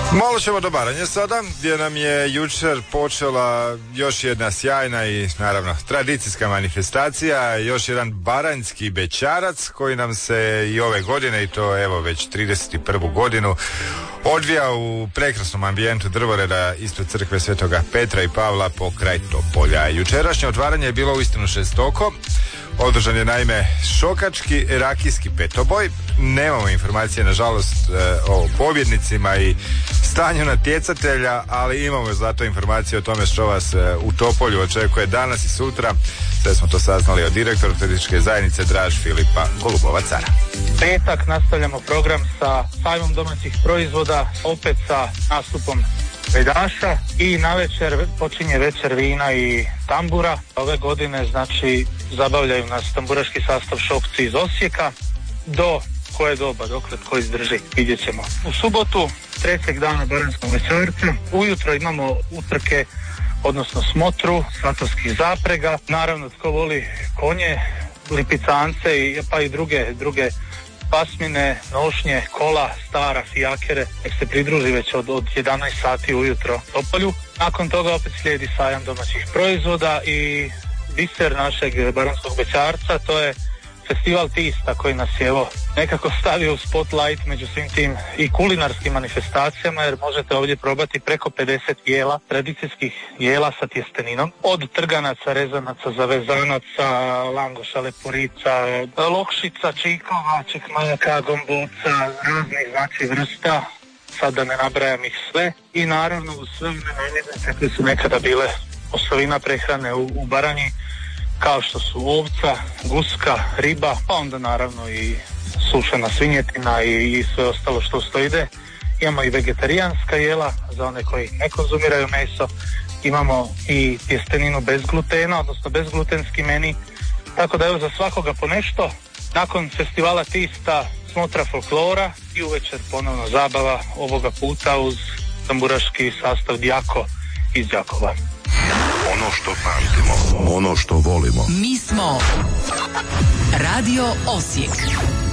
Malo ćemo do Baranje sada, gdje nam je jučer počela još jedna sjajna i naravno tradicijska manifestacija, još jedan baranjski bećarac koji nam se i ove godine, i to evo već 31. godinu, odvija u prekrasnom ambijentu drvoreda ispred crkve Svetoga Petra i Pavla pokraj Topolja. Jučerašnje otvaranje je bilo uistinu žestoko. Održan je naime šokački rakijski petoboj. Nemamo informacije nažalost o pobjednicima i stanju natjecatelja, ali imamo zato informacije o tome što vas u Topolju očekuje danas i sutra. Sve smo to saznali od direktora turističke zajednice Draž Filipa Golubova-Cara. Petak nastavljamo program sa sajmom domaćih proizvoda, opet sa nastupom veljaša i navečer počinje večer vina i tambura. Ove godine znači zabavljaju nas tamburaški sastav Šokci iz Osijeka. Do koje doba, dokle tko izdrži, vidjet ćemo. U subotu, trećeg dana baranjskog bećarca, ujutro imamo utrke, odnosno smotru svatovskih zaprega. Naravno, tko voli konje, lipicance pa i druge pasmine, nošnje, kola, stara, fijakere, nek se pridruži već od 11 sati ujutro Topolju. Nakon toga opet slijedi sajam domaćih proizvoda i biser našeg baranjskog bećarca, to je festival Tista koji nas je evo nekako stavio u spotlight među svim tim i kulinarskim manifestacijama, jer možete ovdje probati preko 50 jela, tradicijskih jela sa tjesteninom, od trganaca, rezanaca, zavezanaca, langoša, lepurica, lokšica, čikova, čekmajaka, gomboca, raznih znači vrsta, sad da ne nabrajam ih sve, i naravno uz sve one namirnice koje su nekada bile osovina prehrane u Baranji, kao što su ovca, guska, riba, pa onda naravno i sušena svinjetina i sve ostalo što uz to ide. Imamo i vegetarijanska jela za one koji ne konzumiraju meso, imamo i tjesteninu bez glutena, odnosno bezglutenski meni, tako da evo za svakoga po nešto. Nakon festivala Tista smotra folklora i uvečer ponovno zabava, ovoga puta uz tamburaški sastav Djako iz Đakova. Ono što pamtimo, ono što volimo. Mi smo Radio Osijek.